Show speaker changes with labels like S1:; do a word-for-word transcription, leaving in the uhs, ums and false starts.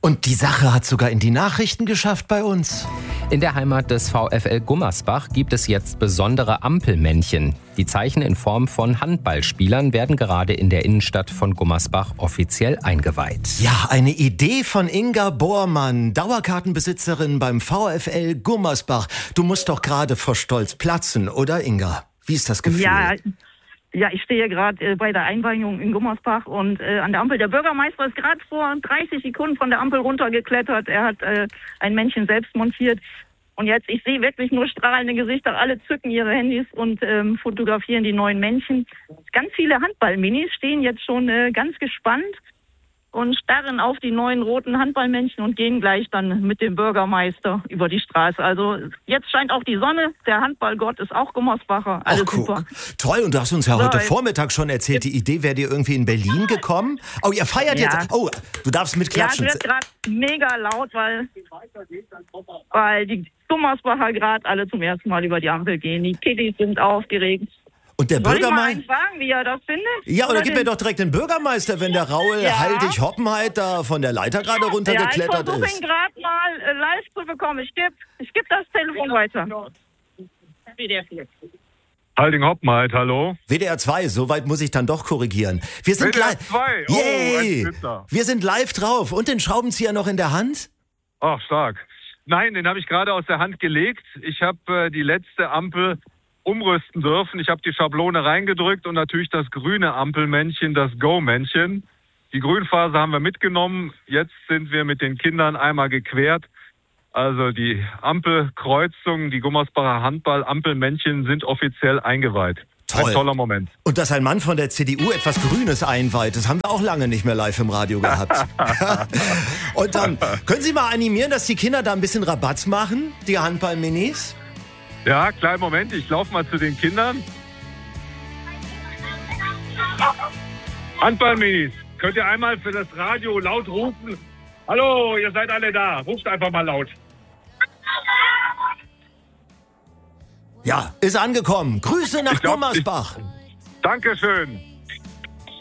S1: Und die Sache hat sogar in die Nachrichten geschafft bei uns.
S2: In der Heimat des VfL Gummersbach gibt es jetzt besondere Ampelmännchen. Die Zeichen in Form von Handballspielern werden gerade in der Innenstadt von Gummersbach offiziell eingeweiht.
S1: Ja, eine Idee von Inga Bormann, Dauerkartenbesitzerin beim VfL Gummersbach. Du musst doch gerade vor Stolz platzen, oder Inga? Wie ist das Gefühl?
S3: Ja, ja ich stehe gerade äh, bei der Einweihung in Gummersbach und äh, an der Ampel. Der Bürgermeister ist gerade vor dreißig Sekunden von der Ampel runtergeklettert. Er hat äh, ein Männchen selbst montiert. Und jetzt, ich sehe wirklich nur strahlende Gesichter. Alle zücken ihre Handys und ähm, fotografieren die neuen Männchen. Ganz viele Handballminis stehen jetzt schon äh, ganz gespannt und starren auf die neuen roten Handballmännchen und gehen gleich dann mit dem Bürgermeister über die Straße. Also jetzt scheint auch die Sonne, der Handballgott ist auch Gummersbacher, alles
S1: Ach,
S3: super.
S1: Toll, und du hast uns ja heute
S3: So,
S1: Vormittag schon erzählt, die Idee wäre dir irgendwie in Berlin gekommen. Oh, ihr feiert
S3: Ja.
S1: jetzt, oh, du darfst
S3: Ja, es
S1: mitklatschen.
S3: wird gerade mega laut, weil, weil die Gummersbacher gerade alle zum ersten Mal über die Ampel gehen. Die Kiddies sind aufgeregt.
S1: Und der
S3: Soll ich mal
S1: Bürgermeister...
S3: einen fragen, wie er das findet?
S1: Ja, oder gib mir
S3: den-
S1: doch direkt den Bürgermeister, wenn der Raul
S3: Ja.
S1: Heidig Hoppenheit da von der Leiter gerade
S3: Ja, ich
S1: runtergeklettert
S3: versuche
S1: ist.
S3: ihn gerade mal äh, live zu bekommen. Ich gebe ich geb das Telefon weiter. W D R vier.
S4: Halding Hoppenheit, hallo.
S1: W D R zwei, soweit muss ich dann doch korrigieren. Wir sind
S4: W D R
S1: live.
S4: zwei, oh,
S1: Yay!
S4: ein Spitzer.
S1: Wir sind live drauf. Und den Schraubenzieher noch in der Hand?
S4: Ach, stark. Nein, den habe ich gerade aus der Hand gelegt. Ich habe äh, die letzte Ampel umrüsten dürfen. Ich habe die Schablone reingedrückt und natürlich das grüne Ampelmännchen, das Go-Männchen. Die Grünphase haben wir mitgenommen. Jetzt sind wir mit den Kindern einmal gequert. Also die Ampelkreuzung, die Gummersbacher Handball-Ampelmännchen sind offiziell eingeweiht.
S1: Toll.
S4: Ein toller Moment.
S1: Und dass ein Mann von der C D U etwas Grünes einweiht, das haben wir auch lange nicht mehr live im Radio gehabt. Und dann, können Sie mal animieren, dass die Kinder da ein bisschen Rabatz machen, die Handball-Minis?
S4: Ja, kleinen Moment, ich laufe mal zu den Kindern. Handballminis, könnt ihr einmal für das Radio laut rufen? Hallo, ihr seid alle da. Ruft einfach mal laut.
S1: Ja, ist angekommen. Grüße nach
S4: Ich glaub,
S1: Gummersbach.
S4: Dankeschön.